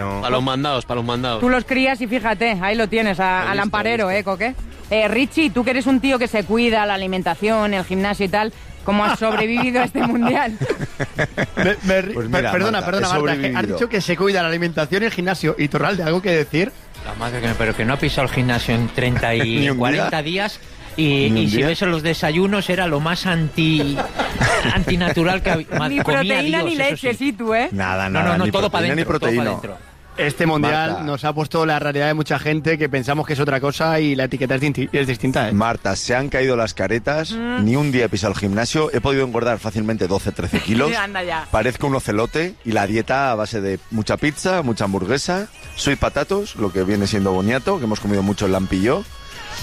no. Para los mandados. Tú los crías y fíjate, ahí lo tienes, al amparero, Coque. Richie, tú que eres un tío que se cuida, la alimentación, el gimnasio y tal, ¿cómo has sobrevivido a este mundial? Pues mira, perdona, Marta, Marta, has dicho que se cuida la alimentación y el gimnasio. ¿Y Torralde, algo que decir? La madre pero que no ha pisado el gimnasio en 30 y 40 días. Y si ves los desayunos era lo más antinatural que había. Ni proteína ni leche, sí, tú, ¿eh? Nada, No, ni todo para proteína, dentro, ni todo proteína. para dentro. Este mundial Marta, nos ha puesto la realidad de mucha gente que pensamos que es otra cosa y la etiqueta es distinta, ¿eh? Marta, se han caído las caretas, ni un día he pisado el gimnasio, he podido engordar fácilmente 12-13 kilos, Anda ya. parezco un ocelote y la dieta a base de mucha pizza, mucha hamburguesa, sweet patatos, lo que viene siendo boniato, que hemos comido mucho el Lampi y yo,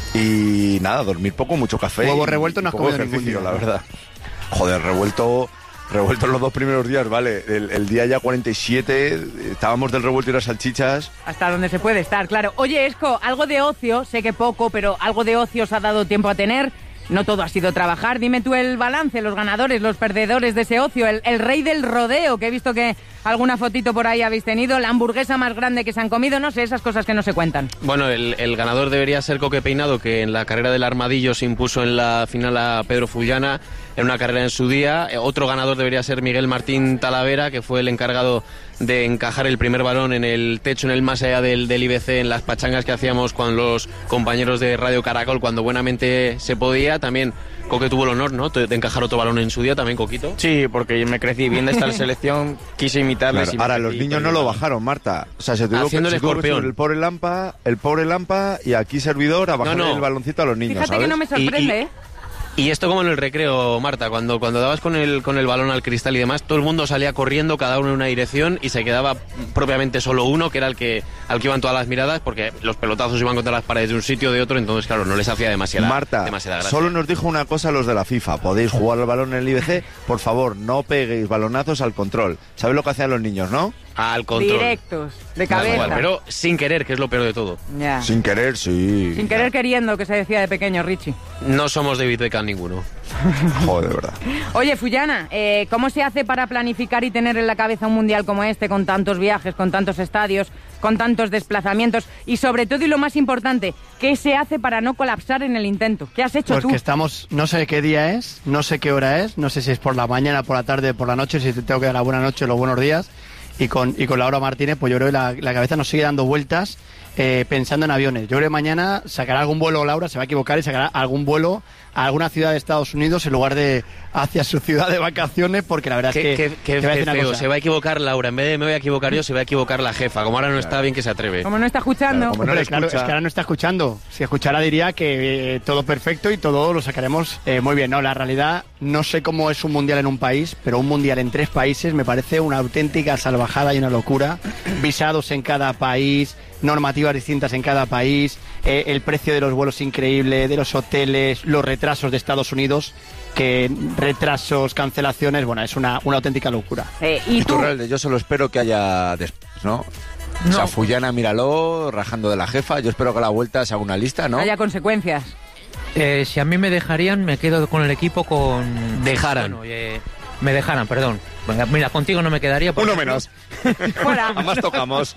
y nada, dormir poco, mucho café. Huevo revuelto no has poco comido ningún ejercicio, día, la ¿no? verdad. Joder, revuelto los 2 primeros días, vale. El día ya 47, estábamos del revuelto y las salchichas. Hasta donde se puede estar, claro. Oye, Esco, algo de ocio, sé que poco, pero algo de ocio os ha dado tiempo a tener. No todo ha sido trabajar. Dime tú el balance, los ganadores, los perdedores de ese ocio. El rey del rodeo, que he visto que alguna fotito por ahí habéis tenido. La hamburguesa más grande que se han comido. No sé, esas cosas que no se cuentan. Bueno, el ganador debería ser Coque Peinado, que en la carrera del Armadillo se impuso en la final a Pedro Fullana, en una carrera en su día. Otro ganador debería ser Miguel Martín Talavera, que fue el encargado de encajar el primer balón en el techo, en el más allá del IBC, en las pachangas que hacíamos con los compañeros de Radio Caracol cuando buenamente se podía. También Coque tuvo el honor, ¿no?, de encajar otro balón en su día, también Coquito. Sí, porque me crecí viendo esta selección, quise imitarles. Claro, ahora los niños no lo bajaron, Marta. O sea, se tuvo Haciendo que el escorpión. el pobre Lampa y aquí servidor a bajar el baloncito a los niños, Fíjate ¿sabes? que no me sorprende, ¿eh? Y esto como en el recreo, Marta, cuando dabas con el balón al cristal y demás, todo el mundo salía corriendo, cada uno en una dirección, y se quedaba propiamente solo uno, que era al que iban todas las miradas, porque los pelotazos iban contra las paredes de un sitio o de otro, entonces claro, no les hacía demasiada gracia. Solo nos dijo una cosa los de la FIFA: podéis jugar al balón en el IBC, por favor, no peguéis balonazos al control. ¿Sabes lo que hacían los niños, no? Al control. Directos, de cabeza. Igual, pero sin querer, que es lo peor de todo. Ya. Sin querer, sí. Sin querer queriendo, que se decía de pequeño, Richie. No somos David Beckham ninguno. Joder, de verdad. Oye, Fullana, ¿cómo se hace para planificar y tener en la cabeza un mundial como este, con tantos viajes, con tantos estadios, con tantos desplazamientos? Y sobre todo, y lo más importante, ¿qué se hace para no colapsar en el intento? ¿Qué has hecho Pues tú? que estamos, no sé qué día es, no sé qué hora es, no sé si es por la mañana, por la tarde, por la noche, si te tengo que dar la buena noche o los buenos días. Y con Laura Martínez, pues yo creo que la cabeza nos sigue dando vueltas pensando en aviones. Yo creo que mañana sacará algún vuelo, Laura, se va a equivocar y sacará algún vuelo a alguna ciudad de Estados Unidos en lugar de hacia su ciudad de vacaciones, porque la verdad es que... Qué te voy a decir una feo, cosa. se va a equivocar Laura, en vez de me voy a equivocar yo, se va a equivocar la jefa, como ahora no está bien que se atreve. Como no está escuchando. Claro, como no Hombre, le claro, escucha. es que ahora no está escuchando. Si escuchara diría que todo perfecto y todo lo sacaremos muy bien. No, la realidad, no sé cómo es un mundial en un país, pero un mundial en 3 países me parece una auténtica salvajada y una locura. Visados en cada país, normativas distintas en cada país, el precio de los vuelos increíble, de los hoteles, los retrasos de Estados Unidos, que retrasos, cancelaciones, bueno, es una auténtica locura. ¿Y tú? Iturralde, yo solo espero que haya después, ¿no? O sea, Fullana, míralo, rajando de la jefa. Yo espero que a la vuelta se haga una lista, ¿no? Haya consecuencias. Si a mí me dejarían, me quedo con el equipo con... Dejaran. Bueno, me dejaran, perdón. Venga, mira, contigo no me quedaría. Uno menos. Fuera. Además tocamos.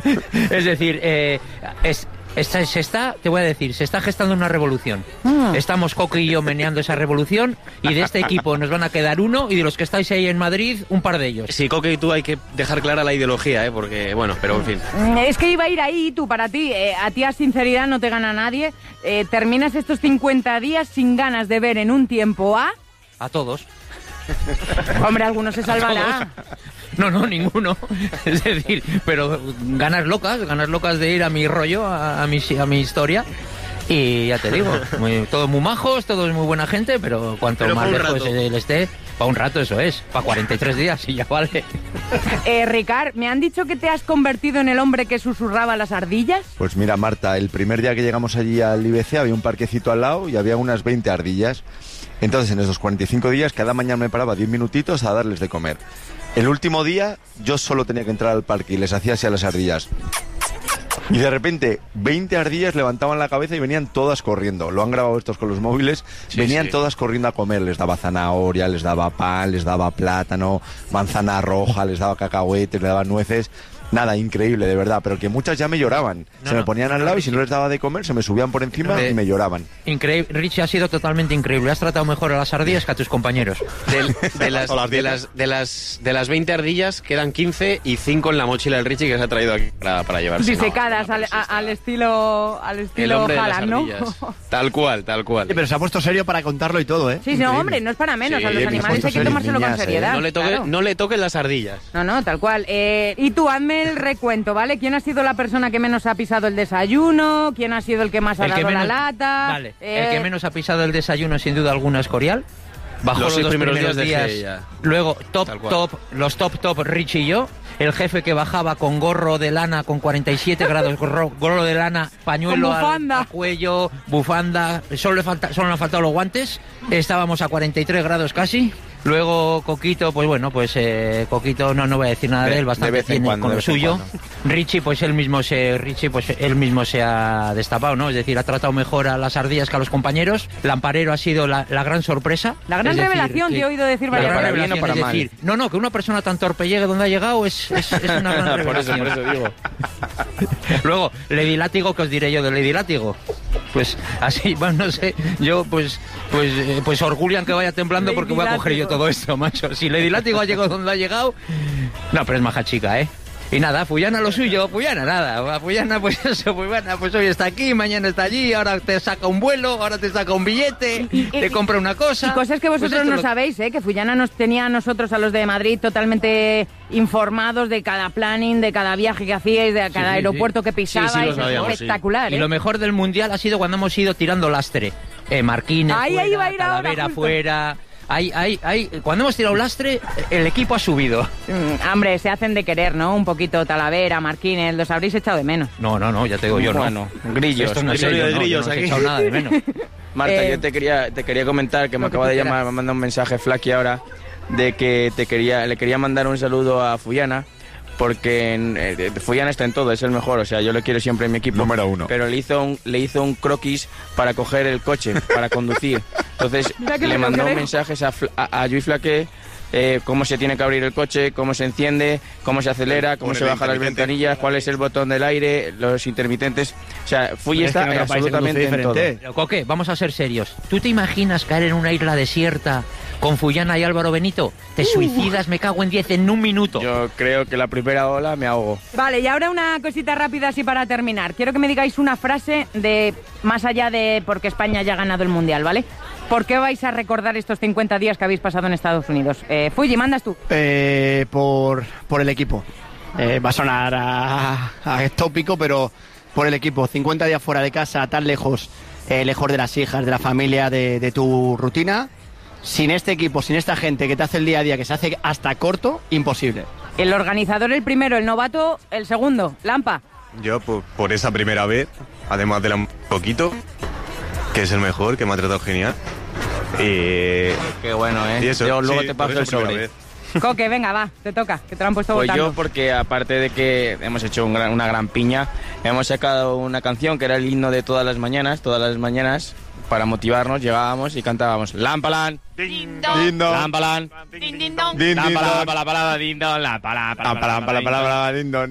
Es decir, te voy a decir, se está gestando una revolución. Estamos Coque y yo meneando esa revolución, y de este equipo nos van a quedar uno, y de los que estáis ahí en Madrid, un par de ellos. Sí, Coque y tú hay que dejar clara la ideología, porque, bueno, pero en fin. Es que iba a ir ahí, tú, para ti. A ti a sinceridad no te gana nadie. Terminas estos 50 días sin ganas de ver en un tiempo a... A todos. Hombre, alguno se salvará. No, ninguno. Es decir, pero ganas locas de ir a mi rollo, a mi historia. Y ya te digo, todos muy majos, todos muy buena gente, pero cuanto más lejos él esté, para un rato eso es, para 43 días y ya vale. Ricard, me han dicho que te has convertido en el hombre que susurraba las ardillas. Pues mira, Marta, el primer día que llegamos allí al IBC había un parquecito al lado y había unas 20 ardillas. Entonces, en esos 45 días, cada mañana me paraba 10 minutitos a darles de comer. El último día, yo solo tenía que entrar al parque y les hacía así a las ardillas. Y de repente, 20 ardillas levantaban la cabeza y venían todas corriendo. Lo han grabado estos con los móviles. Sí, venían todas corriendo a comer. Les daba zanahoria, les daba pan, les daba plátano, manzana roja, les daba cacahuetes, les daba nueces. Nada, increíble, de verdad, pero que muchas ya me lloraban. Se me ponían al lado y si no les daba de comer, se me subían por encima y me lloraban. Increíble, Richie, ha sido totalmente increíble. Has tratado mejor a las ardillas que a tus compañeros. De las 20 ardillas quedan 15 y 5 en la mochila del Richie que se ha traído aquí para llevarse. Disecadas al estilo El hombre de las Haaland, ¿no? ardillas. Tal cual. Sí, pero se ha puesto serio para contarlo y todo, ¿eh? Sí, no, hombre, no es para menos. Sí, a los bien, animales hay que tomárselo con seriedad. No le toquen las ardillas. No, tal cual. Y tú, hazme el recuento, ¿vale? ¿Quién ha sido la persona que menos ha pisado el desayuno? ¿Quién ha sido el que más ha dado la lata? Vale, el que menos ha pisado el desayuno sin duda alguna es Corial. Bajó los 2 primeros días. Luego, los top, Richie y yo. El jefe que bajaba con gorro de lana con 47 grados, gorro de lana, pañuelo al cuello, bufanda. Solo nos han faltado los guantes. Estábamos a 43 grados casi. Luego Coquito, pues bueno, Coquito no voy a decir nada de él, bastante tiene con lo suyo. Richie, pues él mismo se ha destapado, ¿no? Es decir, ha tratado mejor a las ardillas que a los compañeros. Lamparero ha sido la gran sorpresa. La gran revelación que he oído decir varias veces. Para bien o para mal. Decir, no, que una persona tan torpe llegue donde ha llegado es una gran revelación. por eso digo. Luego, Lady Látigo, ¿qué os diré yo de Lady Látigo? Pues así, bueno, no sé, yo pues orgullan que vaya temblando porque voy a coger yo todo esto, macho. Si Lady Látigo ha llegado donde ha llegado, no, pero es maja chica, ¿eh? Y nada, Fullana lo suyo, Fullana nada, Fullana pues eso, Fullana pues hoy está aquí, mañana está allí, ahora te saca un vuelo, ahora te saca un billete, te compra una cosa. Y cosas que vosotros no sabéis, que Fullana nos tenía a nosotros, a los de Madrid, totalmente informados de cada planning, de cada viaje que hacíais, de cada aeropuerto que pisabais. Sí, lo sabíamos, espectacular, Y lo mejor del Mundial ha sido cuando hemos ido tirando lastre. Marquines fuera, Talavera fuera... Cuando hemos tirado lastre, el equipo ha subido. Hombre, se hacen de querer, ¿no? Un poquito Talavera, Marquines, los habréis echado de menos. No, ya te digo yo, bueno, Grillos. Esto no es serio, de grillos no aquí. he echado nada de menos. Marta, yo te quería comentar que me acaba de llamar, me manda un mensaje Flaky ahora de que le quería mandar un saludo a Fullana. Porque Fullana está en todo, es el mejor, o sea, yo lo quiero siempre en mi equipo. Número 1. Pero le hizo un croquis para coger el coche, para conducir. Entonces le mandó mensajes a Lluís Flaqué, cómo se tiene que abrir el coche, cómo se enciende, cómo se acelera, cómo se bajan las ventanillas, cuál es el botón del aire, los intermitentes. O sea, Fuy está absolutamente en todo. Pero, Coque, vamos a ser serios. ¿Tú te imaginas caer en una isla desierta con Fullana y Álvaro Benito? Te suicidas, me cago en 10 en un minuto. Yo creo que la primera ola me ahogo. Vale, y ahora una cosita rápida así para terminar. Quiero que me digáis una frase de más allá de porque España ya ha ganado el Mundial, ¿vale? ¿Por qué vais a recordar estos 50 días que habéis pasado en Estados Unidos? Fuyi, mandas tú. Por el equipo. Va a sonar a tópico, pero por el equipo. 50 días fuera de casa, tan lejos, lejos de las hijas, de la familia, de tu rutina. Sin este equipo, sin esta gente que te hace el día a día, que se hace hasta corto, imposible. El organizador el primero, el novato el segundo. Lampa. Yo por esa primera vez, además de un poquito, que es el mejor, que me ha tratado genial. Qué bueno, ¿eh? Y eso, yo luego sí, te paso el sobre. Coque, venga, va, te toca, que te lo han puesto Pues votando. yo, porque aparte de que hemos hecho una gran piña, hemos sacado una canción que era el himno de todas las mañanas, para motivarnos, llegábamos y cantábamos Lampalan, Din don. Lampalan, Din din Lampalan, don. palabra, din don, Lampalan, Palabra, din don.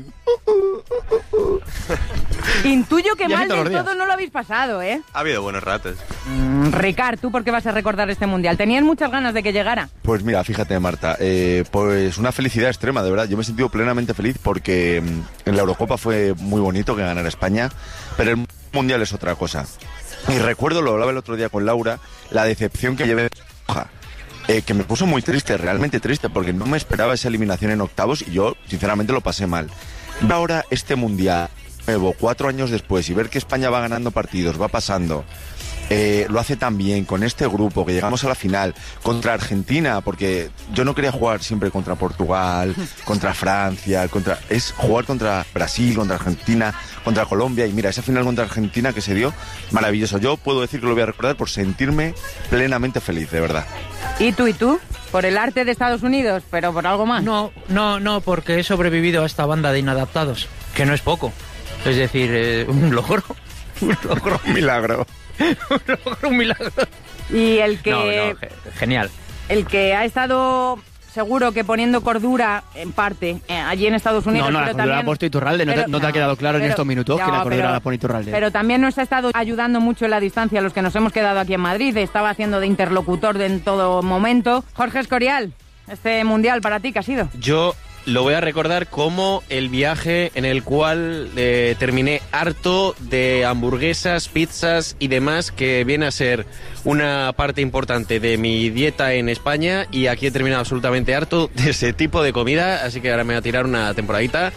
Intuyo que Y así mal todos del los días. todo no lo habéis pasado, ¿eh? Ha habido buenos ratos. Ricard, ¿tú por qué vas a recordar este Mundial? Tenías muchas ganas de que llegara. Pues mira, fíjate, Marta, pues una felicidad extrema, de verdad. Yo me he sentido plenamente feliz porque en la Eurocopa fue muy bonito que ganara España, pero el Mundial es otra cosa. Y recuerdo, lo hablaba el otro día con Laura, la decepción que llevé de Roja, que me puso muy triste, realmente triste, porque no me esperaba esa eliminación en octavos y yo, sinceramente, lo pasé mal. Y ahora este Mundial nuevo, 4 años después, y ver que España va ganando partidos, va pasando, lo hace tan bien con este grupo, que llegamos a la final contra Argentina, porque yo no quería jugar siempre contra Portugal, contra Francia, es jugar contra Brasil, contra Argentina, contra Colombia, y mira, esa final contra Argentina que se dio, maravilloso. Yo puedo decir que lo voy a recordar por sentirme plenamente feliz, de verdad. ¿Y tú? ¿Por el arte de Estados Unidos, pero por algo más? No, porque he sobrevivido a esta banda de inadaptados, que no es poco. Es decir, un logro. Un milagro. Un milagro. Y el que... Genial. El que ha estado seguro que poniendo cordura, en parte, allí en Estados Unidos. No, la cordura la ha puesto Iturralde, no te ha quedado claro en estos minutos que la cordura la pone Iturralde. Pero también nos ha estado ayudando mucho en la distancia a los que nos hemos quedado aquí en Madrid. Estaba haciendo de interlocutor en todo momento. Jorge Escorial, este mundial para ti, ¿qué ha sido? Yo lo voy a recordar como el viaje en el cual terminé harto de hamburguesas, pizzas y demás, que viene a ser una parte importante de mi dieta en España, y aquí he terminado absolutamente harto de ese tipo de comida, así que ahora me voy a tirar una temporadita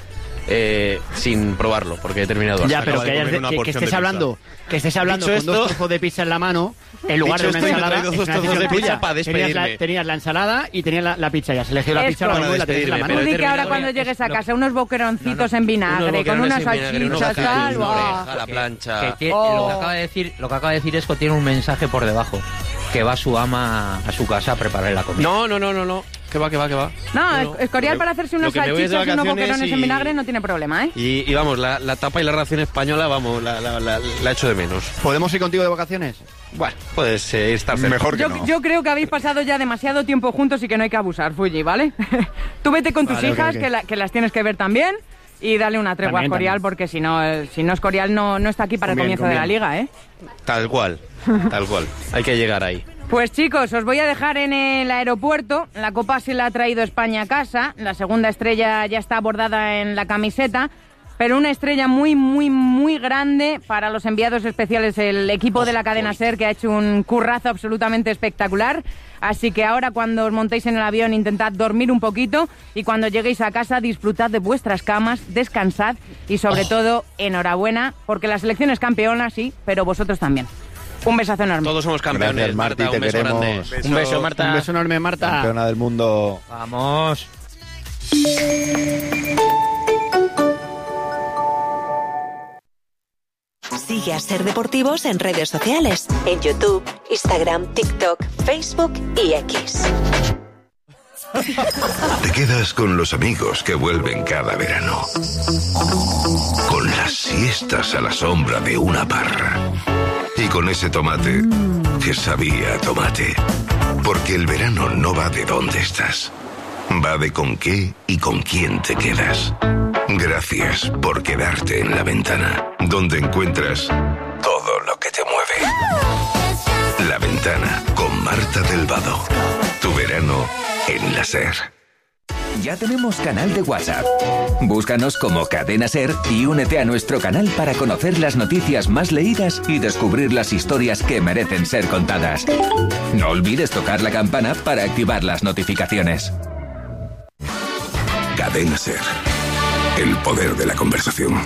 sin probarlo, porque he terminado ya, pero que estés hablando con esto, 2 trozos de pizza en la mano, en lugar de una ensalada. Dos trozos de pizza para despedirme. Tenías la ensalada y tenías la pizza, ya se eligió la pizza para y la tenías en la mano. Tú di que ahora cuando llegues a casa unos boqueroncitos en vinagre, con unas salchichas, tal, a la plancha. Lo que acaba de decir Esco tiene un mensaje por debajo, que va su ama a su casa a preparar la comida. No. Que va. No, Escorial para hacerse unas salchichas y unos boquerones en vinagre no tiene problema, ¿eh? Y vamos, la tapa y la ración española, vamos, la echo de menos. ¿Podemos ir contigo de vacaciones? Bueno, puedes estar mejor que no. Yo creo que habéis pasado ya demasiado tiempo juntos y que no hay que abusar, Fuji, ¿vale? Tú vete con tus hijas, que las tienes que ver también, y dale una tregua a Escorial, porque si no Escorial no está aquí para el comienzo de la liga, ¿eh? Tal cual. Hay que llegar ahí. Pues chicos, os voy a dejar en el aeropuerto. La copa se la ha traído España a casa. La segunda estrella ya está bordada en la camiseta. Pero una estrella muy, muy, muy grande para los enviados especiales, el equipo de la cadena SER, que ha hecho un currazo absolutamente espectacular. Así que ahora, cuando os montéis en el avión, intentad dormir un poquito, y cuando lleguéis a casa, disfrutad de vuestras camas, descansad y sobre todo, enhorabuena, porque la selección es campeona, sí, pero vosotros también. Un besazo enorme. Todos somos campeones. Gracias, Marta, Marta, te un beso queremos. grande. Un beso, Marta. Un beso enorme, Marta. Campeona del mundo. ¡Vamos! Sigue a Ser Deportivos en redes sociales, en YouTube, Instagram, TikTok, Facebook y X. Te quedas con los amigos que vuelven cada verano, con las siestas a la sombra de una parra y con ese tomate que sabía a tomate. Porque el verano no va de dónde estás, va de con qué y con quién te quedas. Gracias por quedarte en La Ventana, donde encuentras todo lo que te mueve. La Ventana, con Marta del Vado. Tu verano en la SER. Ya tenemos canal de WhatsApp. Búscanos como Cadena SER y únete a nuestro canal para conocer las noticias más leídas y descubrir las historias que merecen ser contadas. No olvides tocar la campana para activar las notificaciones. Cadena SER. El poder de la conversación.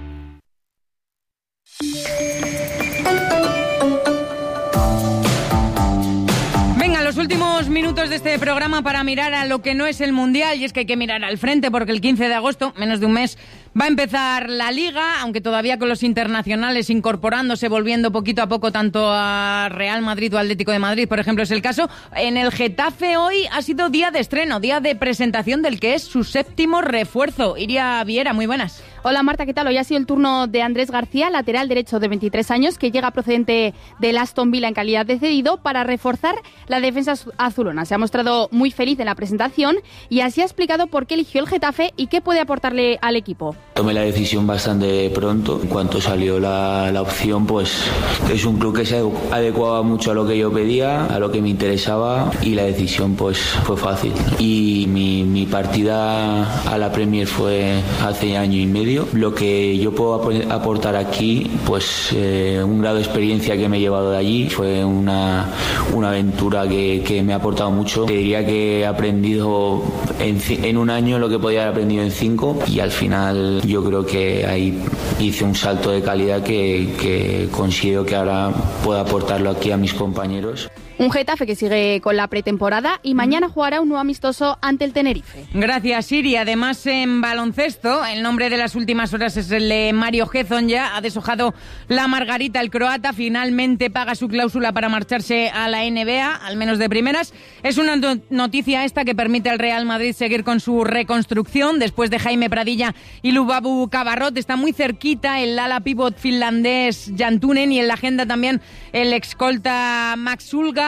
Los últimos minutos de este programa para mirar a lo que no es el Mundial, y es que hay que mirar al frente, porque el 15 de agosto, menos de un mes, va a empezar la Liga, aunque todavía con los internacionales incorporándose, volviendo poquito a poco tanto a Real Madrid o Atlético de Madrid, por ejemplo, es el caso. En el Getafe hoy ha sido día de estreno, día de presentación del que es su 7º refuerzo. Iria Viera, muy buenas. Hola Marta, ¿qué tal? Hoy ha sido el turno de Andrés García, lateral derecho de 23 años, que llega procedente del Aston Villa en calidad de cedido para reforzar la defensa azulona. Se ha mostrado muy feliz en la presentación y así ha explicado por qué eligió el Getafe y qué puede aportarle al equipo. Tomé la decisión bastante pronto. En cuanto salió la opción, pues es un club que se adecuaba mucho a lo que yo pedía, a lo que me interesaba, y la decisión pues fue fácil. Y mi partida a la Premier fue hace año y medio. Lo que yo puedo aportar aquí, pues un grado de experiencia que me he llevado de allí, fue una aventura que me ha aportado mucho. Te diría que he aprendido en un año lo que podía haber aprendido en 5, y al final yo creo que ahí hice un salto de calidad que considero que ahora puedo aportarlo aquí a mis compañeros. Un Getafe que sigue con la pretemporada y mañana jugará un nuevo amistoso ante el Tenerife. Gracias, Siri. Además, en baloncesto, el nombre de las últimas horas es el de Mario Hezon. Ya ha deshojado la margarita el croata. Finalmente paga su cláusula para marcharse a la NBA, al menos de primeras. Es una noticia esta que permite al Real Madrid seguir con su reconstrucción. Después de Jaime Pradilla y Lubabu Cabarrot, está muy cerquita el ala pivot finlandés Jantunen, y en la agenda también el excolta Max Sulga,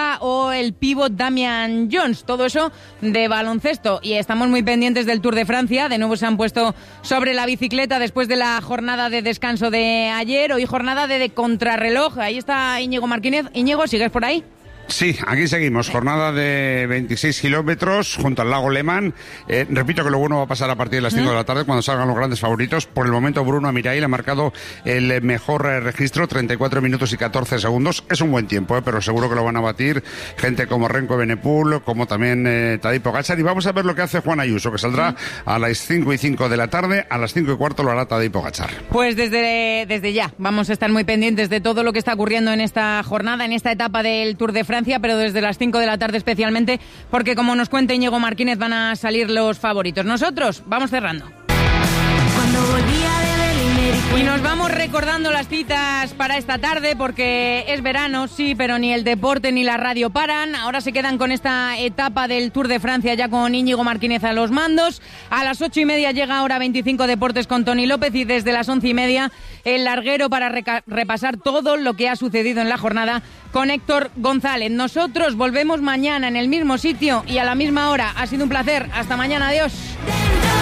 Costa o el pívot Damian Jones. Todo eso de baloncesto. Y estamos muy pendientes del Tour de Francia. De nuevo se han puesto sobre la bicicleta después de la jornada de descanso de ayer. Hoy jornada de contrarreloj. Ahí está Íñigo Martínez. Íñigo, ¿sigues por ahí? Sí, aquí seguimos, jornada de 26 kilómetros junto al lago Lemán. Repito que lo bueno va a pasar a partir de las 5 de la tarde cuando salgan los grandes favoritos. Por el momento Bruno Amirail ha marcado el mejor registro, 34 minutos y 14 segundos. Es un buen tiempo, pero seguro que lo van a batir gente como Renko Evenepoel, como también Tadej Pogačar. Y vamos a ver lo que hace Juan Ayuso, que saldrá a las 5 y 5 de la tarde. A las 5 y cuarto lo hará Tadej Pogačar. Pues desde ya vamos a estar muy pendientes de todo lo que está ocurriendo en esta jornada, en esta etapa del Tour de Francia, pero desde las 5 de la tarde especialmente, porque como nos cuenta Íñigo Martínez van a salir los favoritos. Nosotros vamos cerrando. Y nos vamos recordando las citas para esta tarde, porque es verano, sí, pero ni el deporte ni la radio paran. Ahora se quedan con esta etapa del Tour de Francia ya con Íñigo Martínez a los mandos. A las 8:30 llega Hora 25 Deportes con Toni López, y desde las 11:30 el larguero para repasar todo lo que ha sucedido en la jornada con Héctor González. Nosotros volvemos mañana en el mismo sitio y a la misma hora. Ha sido un placer. Hasta mañana. Adiós.